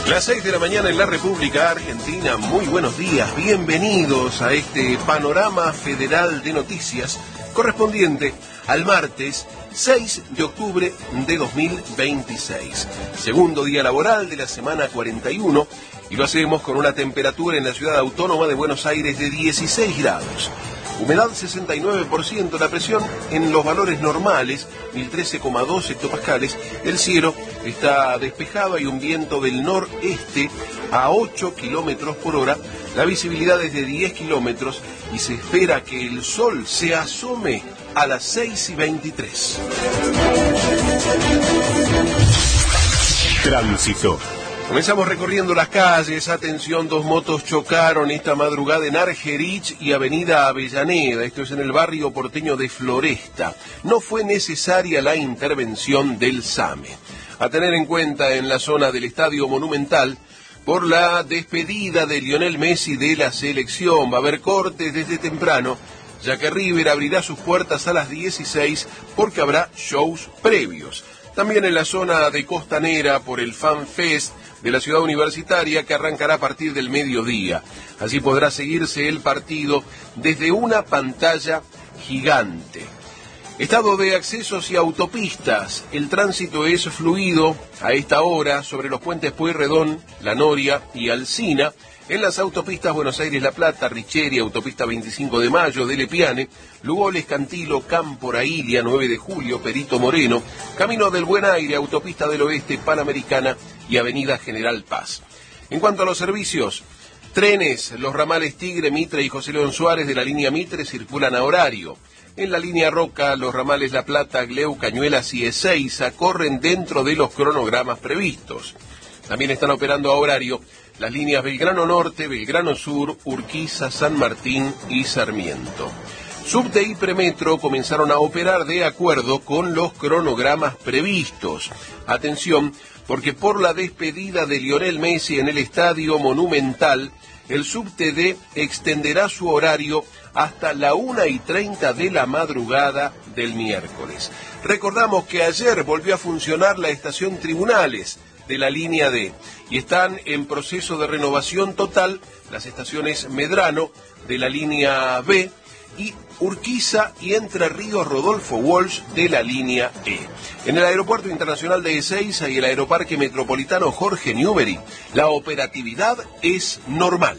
Las 6 de la mañana en la República Argentina. Muy buenos días, bienvenidos a este panorama federal de noticias correspondiente al martes 6 de octubre de 2026. Segundo día laboral de la semana 41 y lo hacemos con una temperatura en la ciudad autónoma de Buenos Aires de 16 grados. Humedad 69%, la presión en los valores normales, 1013,2 hectopascales. El cielo está despejado, hay un viento del noreste a 8 kilómetros por hora. La visibilidad es de 10 kilómetros y se espera que el sol se asome a las 6:23. Tránsito. Comenzamos recorriendo las calles. Atención, dos motos chocaron esta madrugada en Argerich y Avenida Avellaneda. Esto es en el barrio porteño de Floresta. No fue necesaria la intervención del SAME. A tener en cuenta en la zona del Estadio Monumental por la despedida de Lionel Messi de la selección. Va a haber cortes desde temprano, ya que River abrirá sus puertas a las 16 porque habrá shows previos. También en la zona de Costanera por el Fan Fest de la ciudad universitaria, que arrancará a partir del mediodía. Así podrá seguirse el partido desde una pantalla gigante. Estado de accesos y autopistas. El tránsito es fluido a esta hora sobre los puentes Pueyrredón, La Noria y Alsina. En las autopistas Buenos Aires-La Plata, Richeri, autopista 25 de Mayo, Dele Piane, Lugones, Cantilo, Cámpora, Ilia, 9 de Julio, Perito Moreno, Camino del Buen Aire, Autopista del Oeste, Panamericana y Avenida General Paz. En cuanto a los servicios, trenes, los ramales Tigre, Mitre y José León Suárez de la línea Mitre circulan a horario. En la línea Roca, los ramales La Plata, Gleu, Cañuelas y Ezeiza corren dentro de los cronogramas previstos. También están operando a horario las líneas Belgrano Norte, Belgrano Sur, Urquiza, San Martín y Sarmiento. Subte y Premetro comenzaron a operar de acuerdo con los cronogramas previstos. Atención, porque por la despedida de Lionel Messi en el Estadio Monumental, el Subte D extenderá su horario hasta la 1:30 de la madrugada del miércoles. Recordamos que ayer volvió a funcionar la estación Tribunales de la línea D y están en proceso de renovación total las estaciones Medrano de la línea B y Urquiza y Entre Ríos Rodolfo Walsh de la línea E. En el Aeropuerto Internacional de Ezeiza y el Aeroparque Metropolitano Jorge Newbery, la operatividad es normal.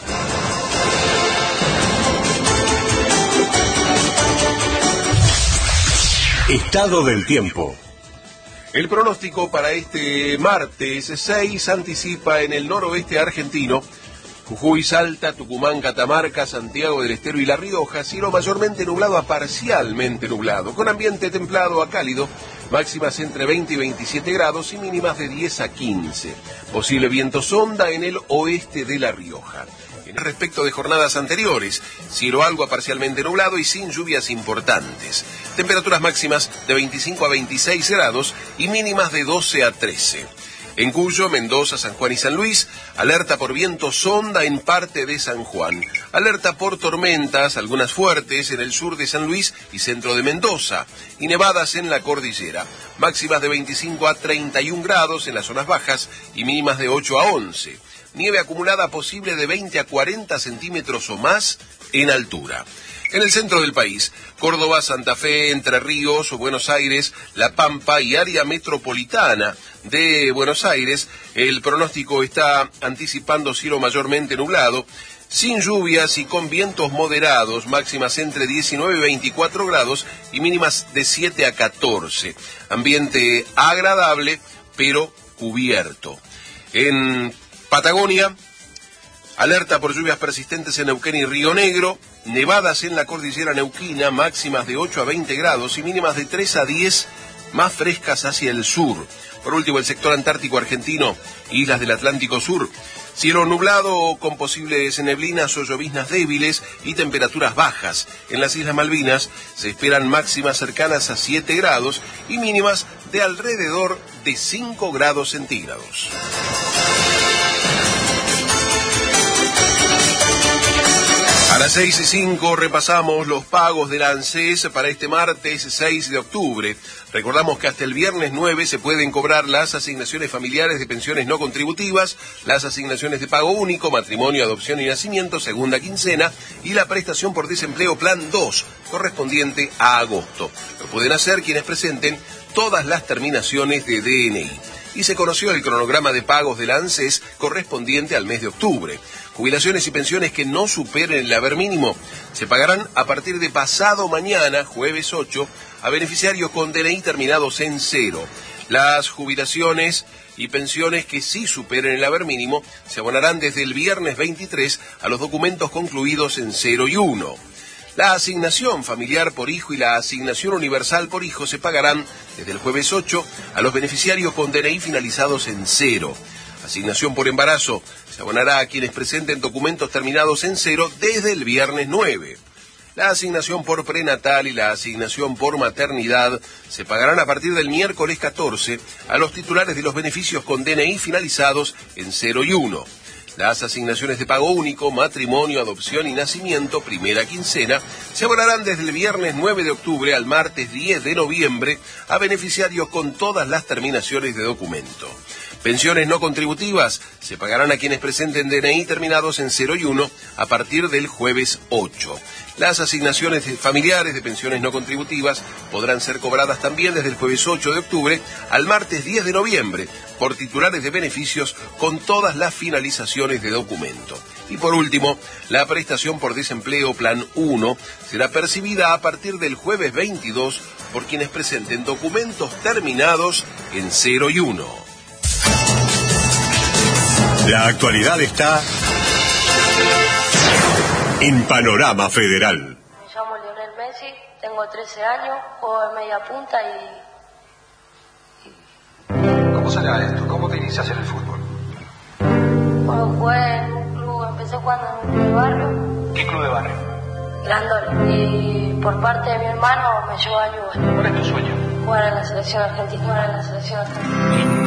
Estado del tiempo. El pronóstico para este martes 6 anticipa en el noroeste argentino, Jujuy, Salta, Tucumán, Catamarca, Santiago del Estero y La Rioja, cielo mayormente nublado a parcialmente nublado, con ambiente templado a cálido, máximas entre 20 y 27 grados y mínimas de 10 a 15. Posible viento sonda en el oeste de La Rioja. Respecto de jornadas anteriores, cielo algo a parcialmente nublado y sin lluvias importantes. Temperaturas máximas de 25 a 26 grados y mínimas de 12 a 13. En Cuyo, Mendoza, San Juan y San Luis, alerta por viento sonda en parte de San Juan. Alerta por tormentas, algunas fuertes, en el sur de San Luis y centro de Mendoza. Y nevadas en la cordillera. Máximas de 25 a 31 grados en las zonas bajas y mínimas de 8 a 11. Nieve acumulada posible de 20 a 40 centímetros o más en altura. En el centro del país, Córdoba, Santa Fe, Entre Ríos, Buenos Aires, La Pampa y área metropolitana de Buenos Aires, el pronóstico está anticipando cielo mayormente nublado, sin lluvias y con vientos moderados, máximas entre 19 y 24 grados y mínimas de 7 a 14. Ambiente agradable, pero cubierto. En Patagonia, alerta por lluvias persistentes en Neuquén y Río Negro, nevadas en la cordillera neuquina, máximas de 8 a 20 grados y mínimas de 3 a 10, más frescas hacia el sur. Por último, el sector antártico argentino, islas del Atlántico Sur, cielo nublado con posibles neblinas o lloviznas débiles y temperaturas bajas. En las Islas Malvinas se esperan máximas cercanas a 7 grados y mínimas de alrededor de 5 grados centígrados. A las 6:05 repasamos los pagos de la ANSES para este martes 6 de octubre. Recordamos que hasta el viernes 9 se pueden cobrar las asignaciones familiares de pensiones no contributivas, las asignaciones de pago único, matrimonio, adopción y nacimiento, segunda quincena, y la prestación por desempleo Plan 2, correspondiente a agosto. Lo pueden hacer quienes presenten todas las terminaciones de DNI. Y se conoció el cronograma de pagos de la ANSES correspondiente al mes de octubre. Jubilaciones y pensiones que no superen el haber mínimo se pagarán a partir de pasado mañana, jueves 8, a beneficiarios con DNI terminados en 0. Las jubilaciones y pensiones que sí superen el haber mínimo se abonarán desde el viernes 23 a los documentos concluidos en 0 y 1. La asignación familiar por hijo y la asignación universal por hijo se pagarán desde el jueves 8 a los beneficiarios con DNI finalizados en 0. Asignación por embarazo se abonará a quienes presenten documentos terminados en 0 desde el viernes 9. La asignación por prenatal y la asignación por maternidad se pagarán a partir del miércoles 14 a los titulares de los beneficios con DNI finalizados en 0 y 1. Las asignaciones de pago único, matrimonio, adopción y nacimiento, primera quincena, se abonarán desde el viernes 9 de octubre al martes 10 de noviembre a beneficiarios con todas las terminaciones de documento. Pensiones no contributivas se pagarán a quienes presenten DNI terminados en 0 y 1 a partir del jueves 8. Las asignaciones familiares de pensiones no contributivas podrán ser cobradas también desde el jueves 8 de octubre al martes 10 de noviembre por titulares de beneficios con todas las finalizaciones de documento. Y por último, la prestación por desempleo Plan 1 será percibida a partir del jueves 22 por quienes presenten documentos terminados en 0 y 1. La actualidad está en Panorama Federal. Me llamo Lionel Messi, tengo 13 años, juego de media punta y... ¿Cómo será esto? ¿Cómo te inicias en el fútbol? Bueno, jugué en un club, empecé jugando en un club de barrio. ¿Qué club de barrio? Grandores. Y por parte de mi hermano me llevó a Newell's. ¿Cuál es tu sueño? Jugar en la selección argentina.